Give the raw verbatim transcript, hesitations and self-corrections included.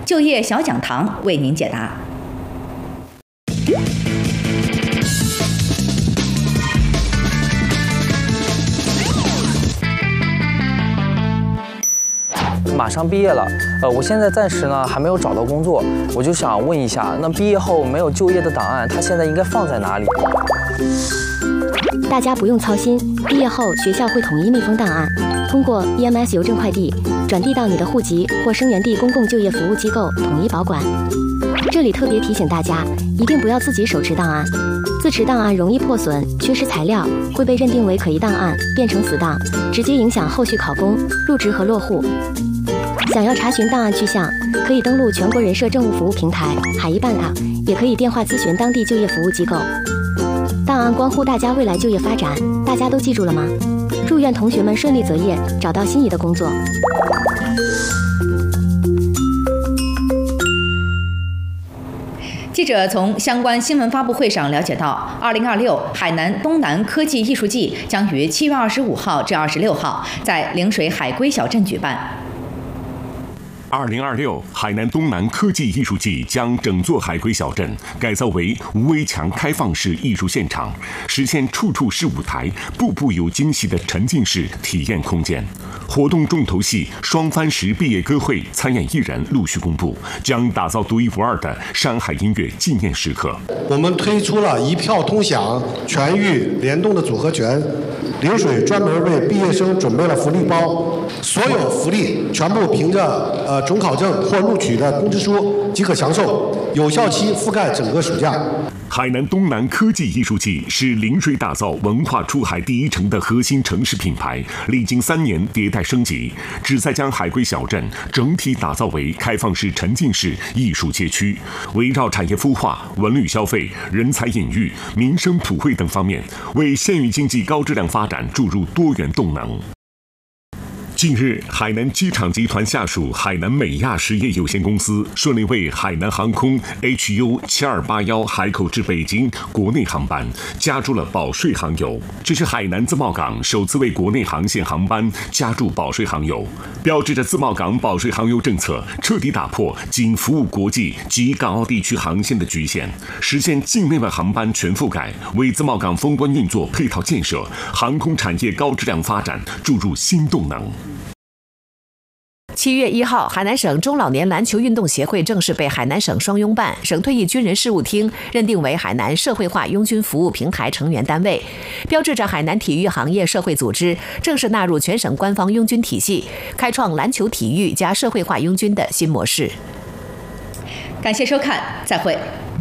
就业小讲堂为您解答。 马上毕业了，呃，我现在暂时呢还没有找到工作，我就想问一下，那毕业后没有就业的档案，它现在应该放在哪里？ 大家不用操心，毕业后学校会统一密封档案，通过 E M S 邮政快递转递到你的户籍或生源地公共就业服务机构统一保管。这里特别提醒大家，一定不要自己手持档案，自持档案容易破损、缺失材料，会被认定为可疑档案，变成死档，直接影响后续考公、入职和落户。想要查询档案去向，可以登录全国人社政务服务平台海一办 App， 也可以电话咨询当地就业服务机构。档案关乎大家未来就业发展，大家都记住了吗？祝愿同学们顺利择业，找到心仪的工作。 记者从相关新闻发布会上了解到，二零二六海南东南科技艺术季将于七月二十五号至二十六号在陵水海龟小镇举办。 二零二六海南东南科技艺术季将整座海龟小镇改造为无围墙开放式艺术现场，实现处处是舞台、步步有惊喜的沉浸式体验空间。活动重头戏双番石毕业歌会参演艺人陆续公布，将打造独一无二的山海音乐纪念时刻。 我们推出了一票通享全域联动的组合拳，陵水专门为毕业生准备了福利包，所有福利全部凭着呃准考证或录取的通知书即可享受，有效期覆盖整个暑假。 海南东南科技艺术季是陵水打造文化出海第一城的核心城市品牌，历经三年迭代升级，旨在将海龟小镇整体打造为开放式沉浸式艺术街区，围绕产业孵化、文旅消费、人才引育、民生普惠等方面，为县域经济高质量发展注入多元动能。近日，海南机场集团下属海南美亚实业有限公司顺利为海南航空 H U 七二八一海口至北京国内航班加注了保税航油，这是海南自贸港首次为国内航线航班加注保税航油，标志着自贸港保税航油政策彻底打破仅服务国际及港澳地区航线的局限，实现境内外航班全覆盖，为自贸港封关运作配套建设、航空产业高质量发展注入新动能。 七月一号，海南省中老年篮球运动协会正式被海南省双拥办、省退役军人事务厅认定为海南社会化拥军服务平台成员单位，标志着海南体育行业社会组织正式纳入全省官方拥军体系，开创篮球体育加社会化拥军的新模式。 感谢收看，再会。